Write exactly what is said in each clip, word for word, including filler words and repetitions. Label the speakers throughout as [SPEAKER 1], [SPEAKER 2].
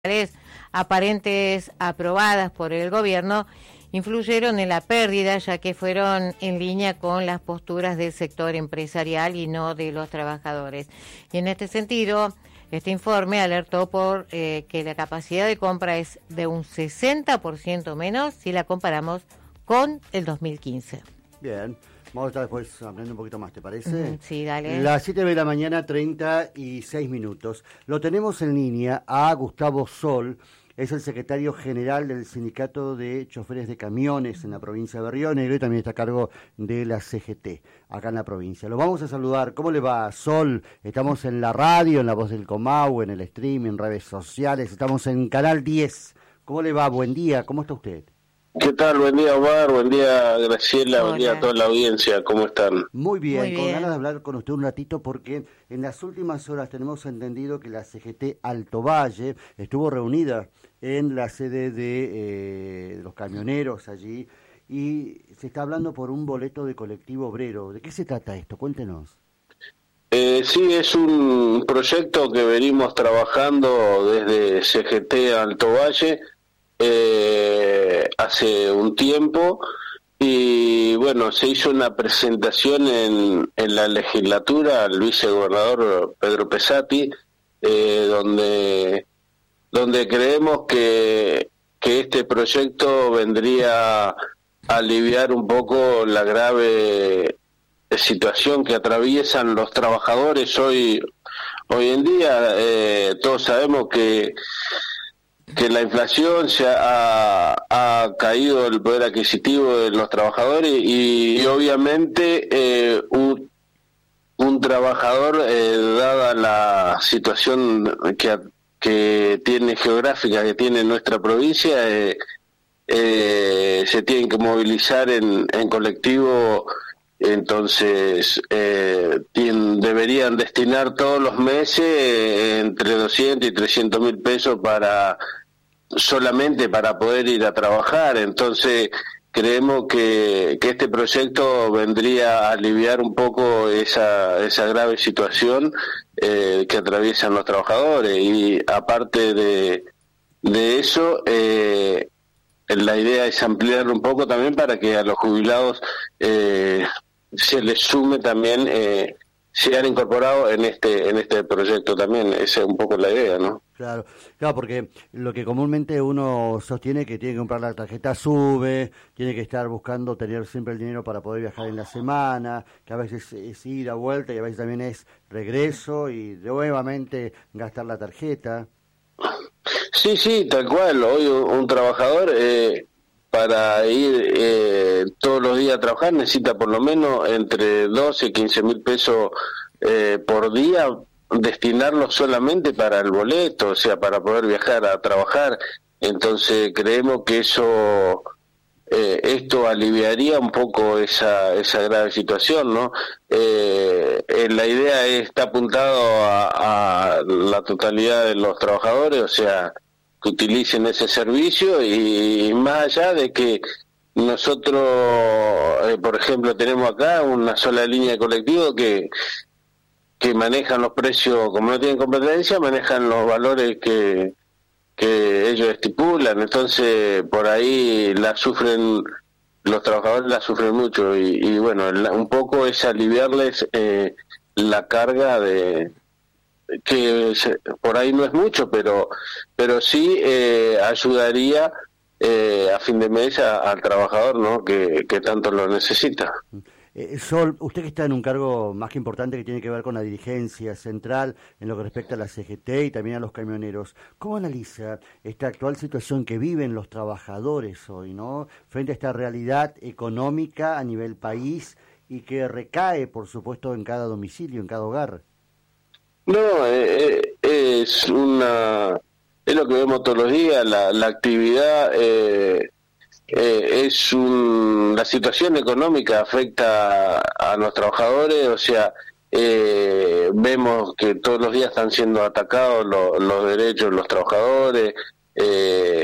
[SPEAKER 1] aparentes aprobadas por el gobierno influyeron en la pérdida, ya que fueron en línea con las posturas del sector empresarial y no de los trabajadores. Y en este sentido, este informe alertó por eh, que la capacidad de compra es de un sesenta por ciento menos si la comparamos con el dos mil quince.
[SPEAKER 2] Bien. Vamos a estar después aprendiendo un poquito más, ¿te parece?
[SPEAKER 1] Sí, dale.
[SPEAKER 2] Las siete de la mañana, treinta y seis minutos. Lo tenemos en línea a Gustavo Sol, es el secretario general del Sindicato de Choferes de Camiones en la provincia de Río Negro y también está a cargo de la C G T acá en la provincia. Lo vamos a saludar. ¿Cómo le va, Sol? Estamos en la radio, en La Voz del Comahue, en el stream, en redes sociales. Estamos en Canal diez. ¿Cómo le va? Buen día. ¿Cómo está usted?
[SPEAKER 3] ¿Qué tal? Buen día, Omar, buen día, Graciela, Hola. Buen día a toda la audiencia, ¿cómo están?
[SPEAKER 2] Muy bien,
[SPEAKER 1] Muy
[SPEAKER 2] con
[SPEAKER 1] bien.
[SPEAKER 2] ganas de hablar con usted un ratito porque en las últimas horas tenemos entendido que la C G T Alto Valle estuvo reunida en la sede de, eh, de los camioneros allí y se está hablando por un boleto de colectivo obrero. ¿De qué se trata esto? Cuéntenos.
[SPEAKER 3] Eh, sí, es un proyecto que venimos trabajando desde C G T Alto Valle, Eh, hace un tiempo y bueno, se hizo una presentación en, en la legislatura al vicegobernador Pedro Pesati, eh, donde donde creemos que, que este proyecto vendría a aliviar un poco la grave situación que atraviesan los trabajadores hoy, hoy en día. Eh, todos sabemos que que la inflación se ha, ha caído el poder adquisitivo de los trabajadores y, y obviamente eh, un, un trabajador, eh, dada la situación que, que tiene geográfica que tiene nuestra provincia, eh, eh, se tienen que movilizar en, en colectivo. Entonces eh, tienen, deberían destinar todos los meses eh, entre doscientos y trescientos mil pesos para solamente para poder ir a trabajar. Entonces creemos que, que este proyecto vendría a aliviar un poco esa, esa grave situación eh, que atraviesan los trabajadores y aparte de, de eso eh, la idea es ampliarlo un poco también para que a los jubilados eh, se les sume también, eh, sean incorporados en este en este proyecto también. Esa es un poco la idea, ¿no?
[SPEAKER 2] Claro, claro, porque lo que comúnmente uno sostiene que tiene que comprar la tarjeta SUBE, tiene que estar buscando tener siempre el dinero para poder viajar en la semana, que a veces es ida, vuelta y a veces también es regreso y nuevamente gastar la tarjeta.
[SPEAKER 3] Sí, sí, tal cual. Hoy un, un trabajador eh, para ir eh, todos los días a trabajar necesita por lo menos entre doce y quince mil pesos eh, por día, destinarlo solamente para el boleto, o sea, para poder viajar a trabajar. Entonces creemos que eso eh, esto aliviaría un poco esa esa grave situación, ¿no? Eh, eh, la idea está apuntado a, a la totalidad de los trabajadores, o sea, que utilicen ese servicio y más allá de que nosotros, eh, por ejemplo, tenemos acá una sola línea de colectivo que que manejan los precios, como no tienen competencia, manejan los valores que, que ellos estipulan, entonces por ahí la sufren, los trabajadores la sufren mucho y, y bueno, la, un poco es aliviarles eh, la carga de que se, por ahí no es mucho, pero pero sí eh, ayudaría eh, a fin de mes a, al trabajador, ¿no? que, que tanto lo necesita.
[SPEAKER 2] Eh, Sol, usted que está en un cargo más que importante que tiene que ver con la dirigencia central en lo que respecta a la C G T y también a los camioneros, ¿cómo analiza esta actual situación que viven los trabajadores hoy, ¿no? Frente a esta realidad económica a nivel país y que recae, por supuesto, en cada domicilio, en cada hogar?
[SPEAKER 3] No, eh, es una es lo que vemos todos los días, la, la actividad. Eh, Eh, es un, la situación económica afecta a, a los trabajadores, o sea, eh, vemos que todos los días están siendo atacados lo, los derechos de los trabajadores eh,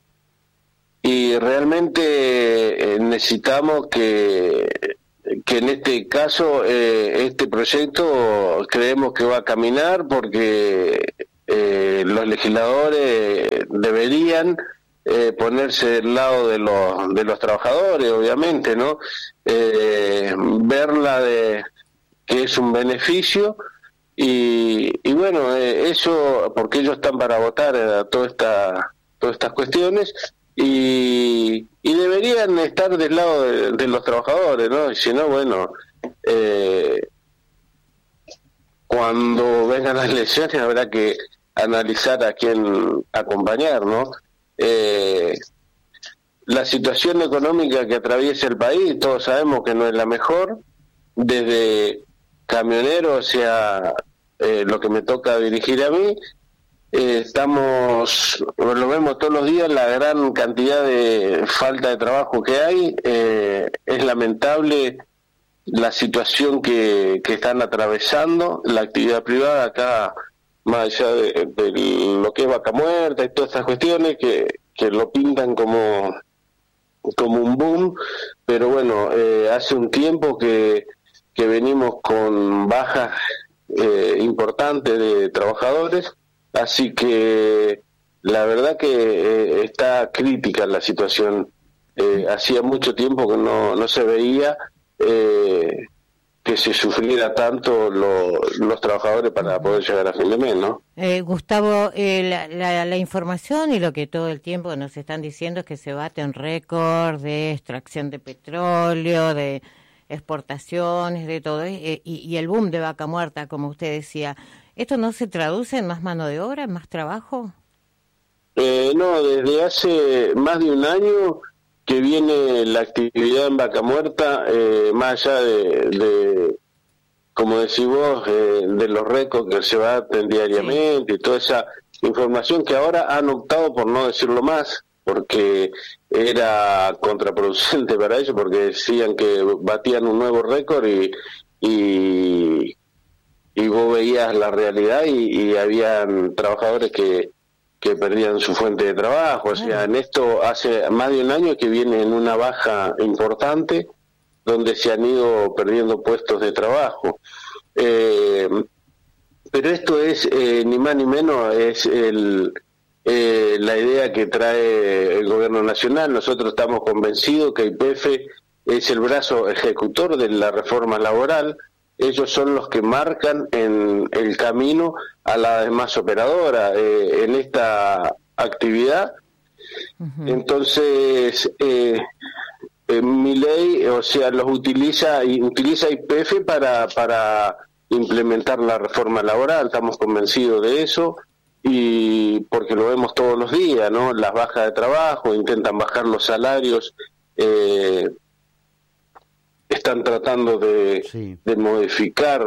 [SPEAKER 3] y realmente eh, necesitamos que que en este caso eh, este proyecto creemos que va a caminar porque eh, los legisladores deberían eh, ponerse del lado de los de los trabajadores, obviamente, ¿no? Eh, verla de que es un beneficio y, y bueno, eh, eso porque ellos están para votar a toda esta, todas estas cuestiones y, y deberían estar del lado de, de los trabajadores, ¿no? Y si no, bueno, eh, cuando vengan las elecciones habrá que analizar a quién acompañar, ¿no? Eh, la situación económica que atraviesa el país, todos sabemos que no es la mejor, desde camioneros, o sea, eh, lo que me toca dirigir a mí, eh, estamos, lo vemos todos los días, la gran cantidad de falta de trabajo que hay, eh, es lamentable la situación que, que están atravesando, la actividad privada acá, más allá de, de lo que es Vaca Muerta y todas estas cuestiones que, que lo pintan como, como un boom, pero bueno, eh, hace un tiempo que, que venimos con bajas eh, importantes de trabajadores, así que la verdad que eh, está crítica la situación. Eh, hacía mucho tiempo que no, no se veía eh, que se sufriera tanto lo, los trabajadores para poder llegar a fin de mes, ¿no?
[SPEAKER 1] Eh, Gustavo, eh, la, la, la información y lo que todo el tiempo nos están diciendo es que se bate un récord de extracción de petróleo, de exportaciones, de todo, eh, y, y el boom de Vaca Muerta, como usted decía. ¿Esto no se traduce en más mano de obra, en más trabajo?
[SPEAKER 3] Eh, no, desde hace más de un año que viene la actividad en Vaca Muerta, eh, más allá de, de, como decís vos, eh, de los récords que se baten diariamente, sí, y toda esa información que ahora han optado por no decirlo más, porque era contraproducente para ellos, porque decían que batían un nuevo récord y, y, y vos veías la realidad y, y habían trabajadores que que perdían su fuente de trabajo, o sea, en esto hace más de un año que viene en una baja importante, donde se han ido perdiendo puestos de trabajo. Eh, pero esto es, eh, ni más ni menos, es el, eh, la idea que trae el gobierno nacional. Nosotros estamos convencidos que Y P F es el brazo ejecutor de la reforma laboral. Ellos son los que marcan en el camino a la demás operadora eh, en esta actividad. Uh-huh. Entonces, eh, eh, mi ley, o sea, los utiliza y utiliza Y P F para para implementar la reforma laboral. Estamos convencidos de eso y porque lo vemos todos los días, ¿no? Las bajas de trabajo, intentan bajar los salarios. Eh, están tratando de, sí. de modificar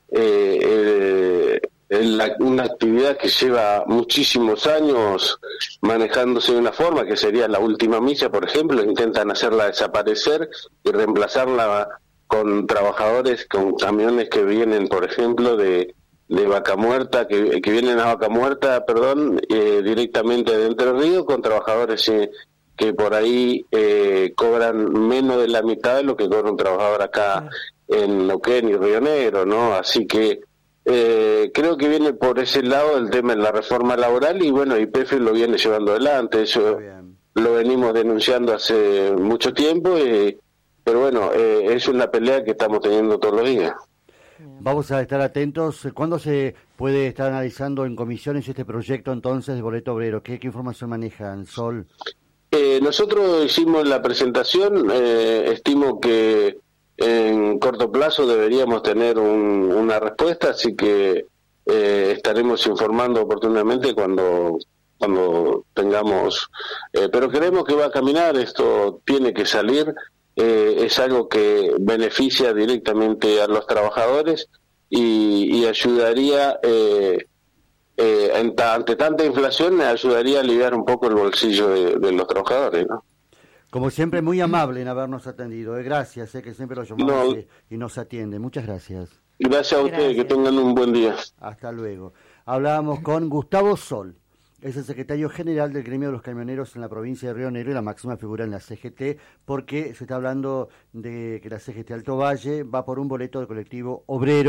[SPEAKER 3] eh, eh, la, una actividad que lleva muchísimos años manejándose de una forma, que sería la última milla, por ejemplo, intentan hacerla desaparecer y reemplazarla con trabajadores, con camiones que vienen, por ejemplo, de, de Vaca Muerta, que, que vienen a Vaca Muerta, perdón, eh, directamente de Entre Ríos, con trabajadores eh, que por ahí eh, cobran menos de la mitad de lo que cobra un trabajador acá en Neuquén y Río Negro, ¿no? Así que eh, creo que viene por ese lado el tema de la reforma laboral y bueno, Y P F lo viene llevando adelante, eso lo venimos denunciando hace mucho tiempo, y, pero bueno, eh, es una pelea que estamos teniendo todos los días.
[SPEAKER 2] Vamos a estar atentos. ¿Cuándo se puede estar analizando en comisiones este proyecto entonces de boleto obrero? ¿Qué, qué información manejan, Sol?
[SPEAKER 3] Eh, nosotros hicimos la presentación, eh, estimo que en corto plazo deberíamos tener un, una respuesta, así que eh, estaremos informando oportunamente cuando cuando tengamos, eh, pero creemos que va a caminar, esto tiene que salir, eh, es algo que beneficia directamente a los trabajadores y, y ayudaría... Eh, Eh, ante tanta inflación ayudaría a aliviar un poco el bolsillo de, de los trabajadores, ¿no?
[SPEAKER 2] Como siempre, muy amable en habernos atendido. Eh, gracias, eh, que siempre lo llamamos no, y, y nos atiende. Muchas gracias.
[SPEAKER 3] Gracias a ustedes, gracias. Que tengan un buen día.
[SPEAKER 2] Hasta luego. Hablábamos con Gustavo Sol, es el secretario general del gremio de los camioneros en la provincia de Río Negro y la máxima figura en la C G T, porque se está hablando de que la C G T Alto Valle va por un boleto de colectivo obrero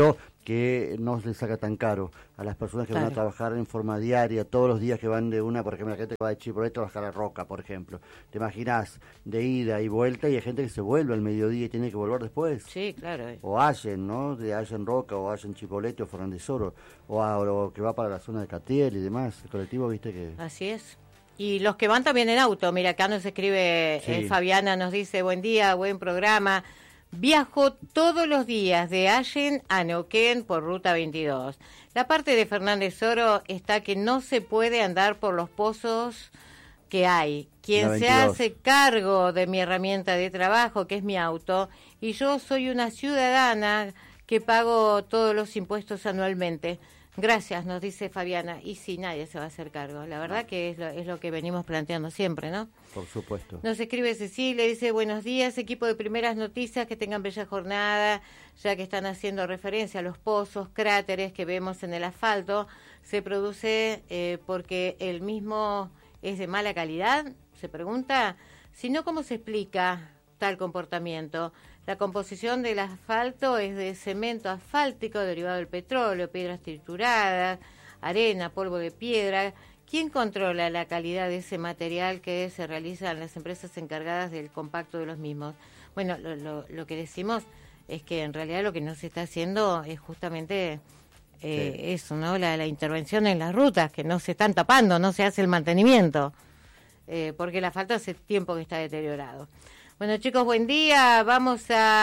[SPEAKER 2] que no les saca tan caro a las personas que
[SPEAKER 1] Claro.
[SPEAKER 2] van a trabajar en forma diaria, todos los días que van de una, por ejemplo, la gente que va de Chipolete a bajar a Roca, por ejemplo. ¿Te imaginas? De ida y vuelta, y hay gente que se vuelve al mediodía y tiene que volver después.
[SPEAKER 1] Sí, claro.
[SPEAKER 2] O Allen, ¿no? De Allen Roca, o Allen Chipolete, o Fernández Oro, o, a- o que va para la zona de Catiel y demás. El colectivo, viste que...
[SPEAKER 1] Así es. Y los que van también en auto, mira, acá nos escribe
[SPEAKER 2] Sí.
[SPEAKER 1] eh, Fabiana, nos dice, buen día, buen programa. Viajo todos los días de Allen a Neuquén por Ruta veintidós. La parte de Fernández Oro está que no se puede andar por los pozos que hay. Quien
[SPEAKER 2] La
[SPEAKER 1] se
[SPEAKER 2] veintidós.
[SPEAKER 1] hace cargo de mi herramienta de trabajo, que es mi auto, y yo soy una ciudadana que pago todos los impuestos anualmente. Gracias, nos dice Fabiana. Y sí, nadie se va a hacer cargo. La verdad que es lo, es lo que venimos planteando siempre, ¿no?
[SPEAKER 2] Por supuesto.
[SPEAKER 1] Nos escribe Cecilia, dice, buenos días, equipo de Primeras Noticias, que tengan bella jornada, ya que están haciendo referencia a los pozos, cráteres que vemos en el asfalto. Se produce eh, porque el mismo es de mala calidad, se pregunta. Si no, ¿cómo se explica tal comportamiento? La composición del asfalto es de cemento asfáltico derivado del petróleo, piedras trituradas, arena, polvo de piedra. ¿Quién controla la calidad de ese material que se realiza en las empresas encargadas del compacto de los mismos? Bueno, lo, lo, lo que decimos es que en realidad lo que no se está haciendo es justamente eh,
[SPEAKER 2] Sí.
[SPEAKER 1] eso, ¿no? La, la intervención en las rutas, que no se están tapando, no se hace el mantenimiento, eh, porque el asfalto hace tiempo que está deteriorado. Bueno, chicos, buen día. Vamos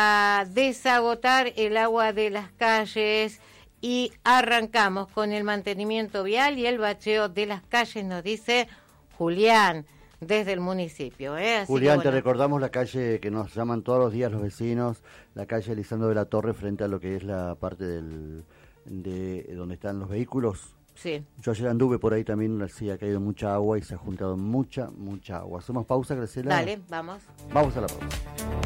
[SPEAKER 1] a desagotar el agua de las calles y arrancamos con el mantenimiento vial y el bacheo de las calles, nos dice Julián, desde el municipio. ¿eh? Así
[SPEAKER 2] Julián,
[SPEAKER 1] que,
[SPEAKER 2] te
[SPEAKER 1] bueno,
[SPEAKER 2] recordamos la calle que nos llaman todos los días los vecinos, la calle Lisandro de la Torre, frente a lo que es la parte del de donde están los vehículos.
[SPEAKER 1] sí.
[SPEAKER 2] Yo ayer anduve por ahí también, sí, ha caído mucha agua y se ha juntado mucha, mucha agua. ¿Hacemos pausa, Graciela?
[SPEAKER 1] Dale, vamos.
[SPEAKER 2] Vamos a la pausa.